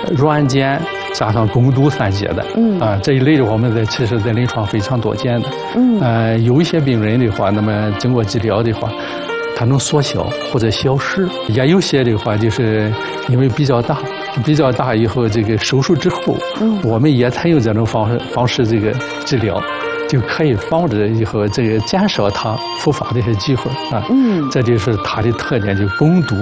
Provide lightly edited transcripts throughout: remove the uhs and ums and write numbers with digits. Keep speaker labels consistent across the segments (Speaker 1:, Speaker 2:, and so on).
Speaker 1: 软碱加上肱毒3节的，这一类的话，我们其实在临床非常多见的，有一些病人的话，那么经过治疗的话，它能缩小或者消失，也有些的话就是因为比较大以后，这个手术之后，我们也采用这种方式这个治疗。就可以防止以后这个减少它复发的一些机会啊。这就是它的特点，就肱毒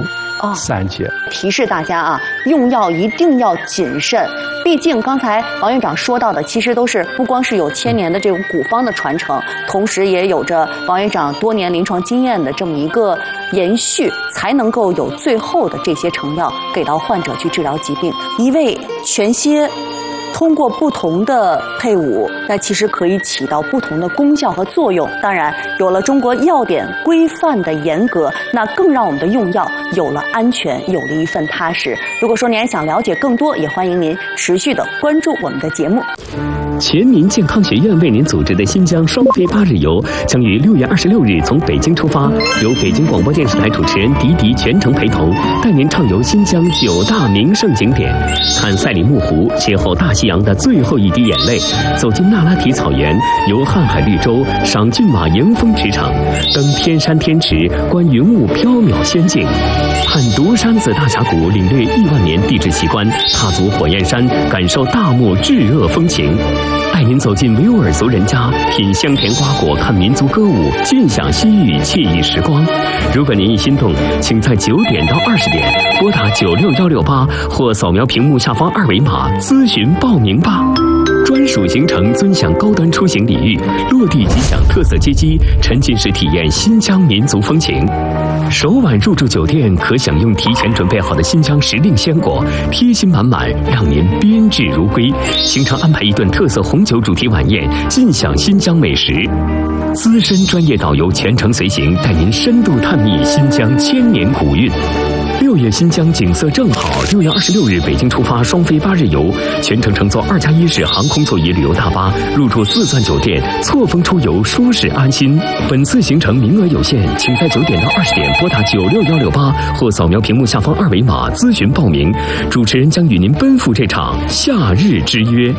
Speaker 1: 3节。
Speaker 2: 提示大家啊，用药一定要谨慎。毕竟刚才王院长说到的，其实都是不光是有1000年的这种古方的传承，同时也有着王院长多年临床经验的这么一个延续，才能够有最后的这些成药给到患者去治疗疾病。一味全歇。通过不同的配伍，那其实可以起到不同的功效和作用。当然，有了中国药典规范的严格，那更让我们的用药有了安全，有了一份踏实。如果说您还想了解更多，也欢迎您持续的关注我们的节目。
Speaker 3: 全民健康学院为您组织的新疆双飞8日游将于6月26日从北京出发，由北京广播电视台主持人迪迪全程陪同，带您畅游新疆9大名胜景点，看赛里木湖，邂逅大西洋的最后一滴眼泪，走进那拉提草原，游瀚海绿洲，赏骏马迎风驰骋，登天山天池，观云雾缥缈仙境，看独山子大峡谷，领略1万年地质奇观，踏足火焰山，感受大漠炙热风情。带您走进维吾尔族人家，品香甜瓜果，看民族歌舞，尽享西域惬意时光。如果您一心动，请在9点到20点拨打96168或扫描屏幕下方2维码咨询报名吧。专属行程尊享高端出行礼遇，落地即享特色接机，沉浸式体验新疆民族风情。首晚入住酒店可享用提前准备好的新疆时令鲜果，贴心满满，让您宾至如归。行程安排一顿特色红酒主题晚宴，尽享新疆美食。资深专业导游全程随行，带您深度探秘新疆千年古韵。6月新疆景色正好，6月26日北京出发双飞8日游，全程乘坐2+1式航空座椅旅游大巴，入住4钻酒店，错峰出游，舒适安心。本次行程名额有限，请在9点到20点拨打96168或扫描屏幕下方2维码咨询报名。主持人将与您奔赴这场夏日之约。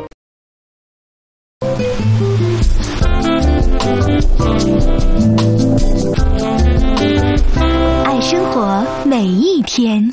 Speaker 4: 爱生活每一天。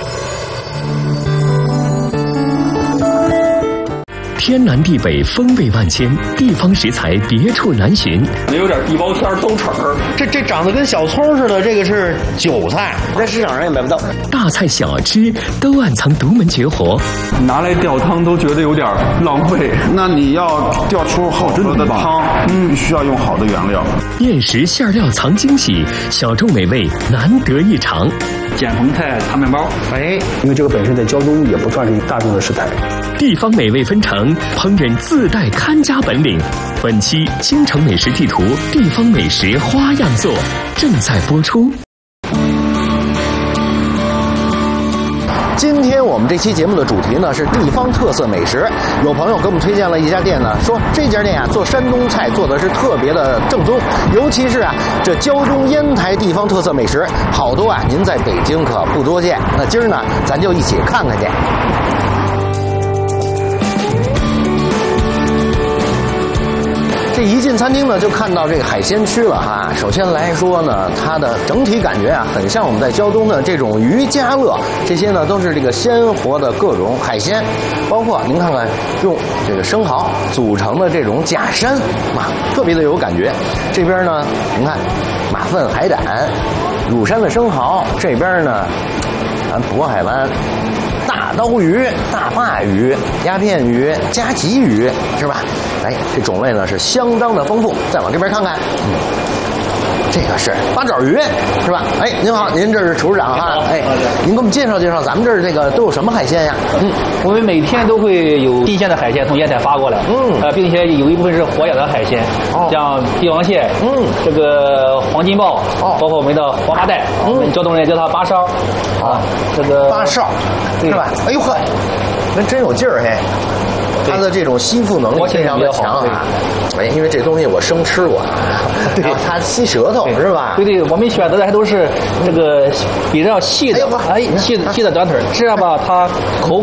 Speaker 3: 天南地北，风味万千，地方食材别处难寻。
Speaker 5: 有点地包天豆豉儿，
Speaker 6: 这长得跟小葱似的，这个是韭菜，在市场上也买不到。
Speaker 3: 大菜小吃都暗藏独门绝活，
Speaker 5: 拿来吊汤都觉得有点浪费。
Speaker 7: 那你要吊出好喝的汤，必须要用好的原料。
Speaker 3: 宴食馅料藏惊喜，小众美味难得一尝。
Speaker 5: 碱蓬菜擦面包，
Speaker 8: 因为这个本身在胶东也不算是大众的食材。
Speaker 3: 地方美味纷呈，烹饪自带看家本领。本期京城美食地图地方美食花样做正在播出。
Speaker 6: 今天我们这期节目的主题呢是地方特色美食。有朋友给我们推荐了一家店呢，说这家店啊做山东菜做的是特别的正宗，尤其是啊这胶东烟台地方特色美食，好多啊您在北京可不多见。那今儿呢咱就一起看看去。这一进餐厅呢，就看到这个海鲜区了哈。首先来说呢，它的整体感觉啊，很像我们在胶东的这种渔家乐。这些呢，都是这个鲜活的各种海鲜，包括您看看用这个生蚝组成的这种假山啊，特别的有感觉。这边呢，您看马粪海胆、乳山的生蚝，这边呢，咱渤海湾。大刀鱼、大鲅鱼、鸦片鱼、加鲫鱼，是吧？这种类呢是相当的丰富。再往这边看看，这个是八爪鱼，是吧？您好，您这是厨师长啊？您给我们介绍介绍，咱们这儿这个都有什么海鲜呀？
Speaker 9: 我们每天都会有新鲜的海鲜从烟台发过来，并且有一部分是活养的海鲜，像帝王蟹，这个黄金鲍，包括我们的黄麻袋，我们胶东人叫它八烧，这个
Speaker 6: 八烧，是吧？哎呦呵，那真有劲儿嘿！它的这种吸附能力非常的强啊！因为这东西我生吃过，对，它吸舌头是吧？
Speaker 9: 对，我们选择的还都是这个比较细的，细的短腿，这样吧，它口